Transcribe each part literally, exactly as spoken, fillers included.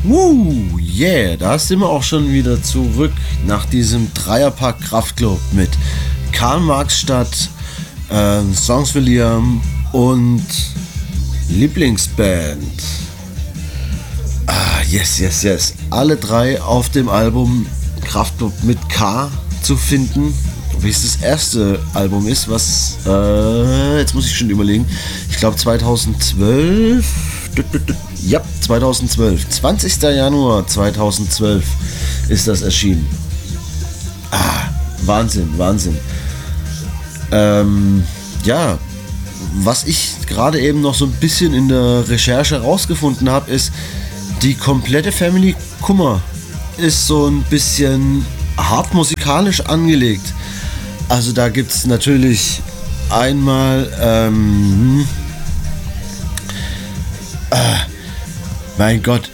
Uh, yeah, da sind wir auch schon wieder zurück nach diesem Dreierpack Kraftklub mit Karl Marx-Stadt, äh, Songs für Liam und Lieblingsband. Ah, yes, yes, yes. Alle drei auf dem Album Kraftklub mit K zu finden. Wie es das erste Album ist, was, äh, jetzt muss ich schon überlegen, ich glaube zweitausendzwölf, ja, zweitausendzwölf, zwanzigster Januar zweitausendzwölf ist das erschienen. Ah, Wahnsinn, Wahnsinn. Ähm, ja, was ich gerade eben noch so ein bisschen in der Recherche rausgefunden habe, ist, die komplette Family Kummer ist so ein bisschen hart musikalisch angelegt. Also da gibt es natürlich einmal, ähm, äh, mein Gott,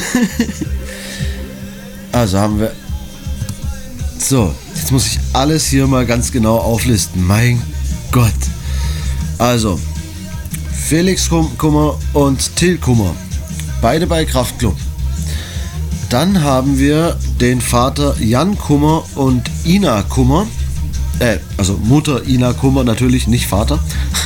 also haben wir, so, jetzt muss ich alles hier mal ganz genau auflisten, mein Gott, also Felix Kummer und Till Kummer, beide bei Kraftklub. Dann haben wir den Vater Jan Kummer und Ina Kummer. Äh, also Mutter Ina Kummer, natürlich nicht Vater.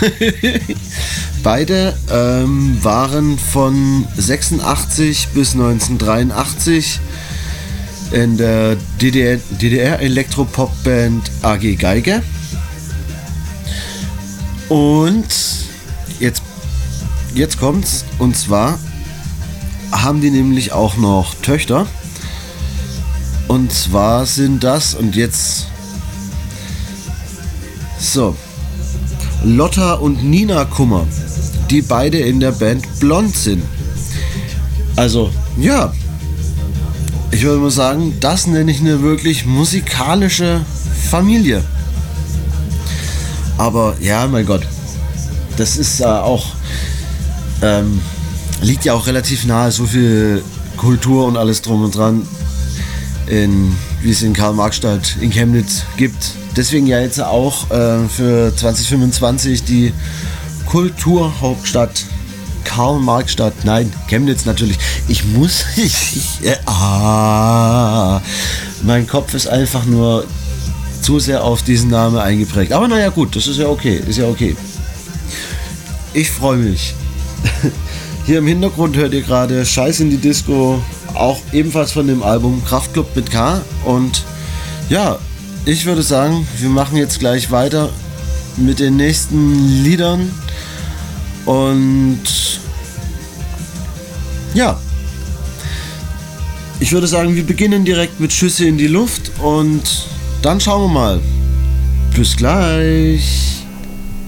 Beide ähm, waren von sechsundachtzig bis neunzehnhundertdreiundachtzig in der D D R-Elektropop-Band A G Geige. Und jetzt, jetzt kommt's, und zwar haben die nämlich auch noch Töchter. Und zwar sind das, und jetzt so, Lotta und Nina Kummer, die beide in der Band Blond sind. Also, ja, ich würde mal sagen, das nenne ich eine wirklich musikalische Familie. Aber ja, mein Gott, das ist äh, auch, ähm, liegt ja auch relativ nahe, so viel Kultur und alles drum und dran, in, wie es in Karl-Marx-Stadt in Chemnitz gibt. Deswegen ja jetzt auch äh, für zwanzig fünfundzwanzig die Kulturhauptstadt Karl-Marx-Stadt. Nein, Chemnitz natürlich. Ich muss, ich, ich äh, ah, mein Kopf ist einfach nur zu sehr auf diesen Namen eingeprägt. Aber naja gut, das ist ja okay, ist ja okay. Ich freue mich. Hier im Hintergrund hört ihr gerade Scheiß in die Disco, auch ebenfalls von dem Album Kraftklub mit K. Und ja, ich würde sagen, wir machen jetzt gleich weiter mit den nächsten Liedern. Und ja, ich würde sagen, wir beginnen direkt mit Schüsse in die Luft und dann schauen wir mal. Bis gleich.